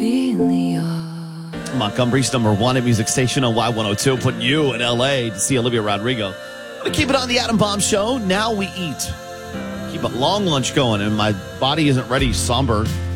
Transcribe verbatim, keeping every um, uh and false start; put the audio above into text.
Montgomery's number one at music station on Y one oh two, putting you in L A to see Olivia Rodrigo. We keep it on the Adam Bomb Show. Now we eat. Keep a long lunch going, and my body isn't ready somber.